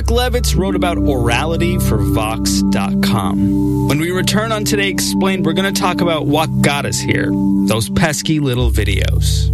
Mark Levitz wrote about orality for Vox.com. When we return on Today Explained, we're going to talk about what got us here, those pesky little videos.